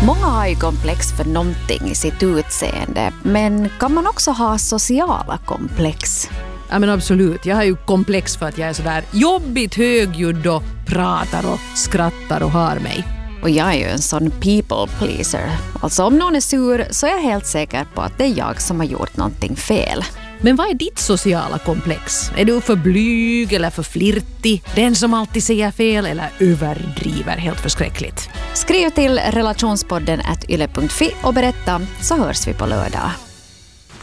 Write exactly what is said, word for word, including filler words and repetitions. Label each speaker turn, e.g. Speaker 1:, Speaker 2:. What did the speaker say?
Speaker 1: Många har ju komplex för någonting i sitt utseende, men kan man också ha sociala komplex?
Speaker 2: Ja, men absolut. Jag har ju komplex för att jag är sådär jobbigt högljudd och pratar och skrattar och har mig.
Speaker 1: Och jag är ju en sån people pleaser. Alltså om någon är sur så är jag helt säker på att det är jag som har gjort någonting fel.
Speaker 2: Men vad är ditt sociala komplex? Är du för blyg eller för flirtig? Den som alltid säger fel eller överdriver helt förskräckligt?
Speaker 1: Skriv till relationspodden at yle punkt fi och berätta, så hörs vi på lördag.